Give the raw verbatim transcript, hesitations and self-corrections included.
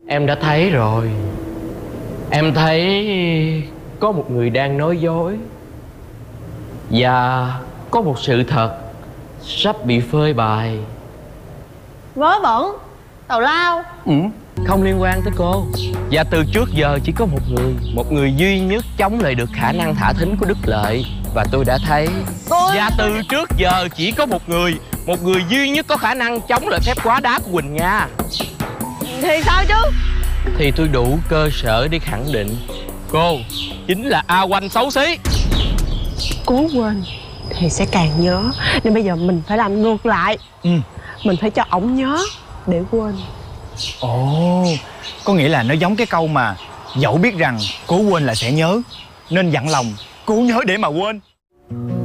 Em đã thấy rồi. Em thấy có một người đang nói dối, và có một sự thật sắp bị phơi bày. Vớ vẩn, tào lao. Ừ, không liên quan tới cô. Và từ trước giờ chỉ có một người, một người duy nhất chống lại được khả năng thả thính của Đức Lợi. Và tôi đã thấy. Tôi... Và từ trước giờ chỉ có một người, một người duy nhất có khả năng chống lại phép quá đá của Quỳnh Nga. Thì sao chứ? Thì tôi đủ cơ sở để khẳng định cô chính là A Oanh xấu xí. Cố quên thì sẽ càng nhớ. Nên bây giờ mình phải làm ngược lại. Ừ. Mình phải cho ổng nhớ để quên. Ồ, có nghĩa là nó giống cái câu mà dẫu biết rằng cố quên là sẽ nhớ, nên dặn lòng cố nhớ để mà quên.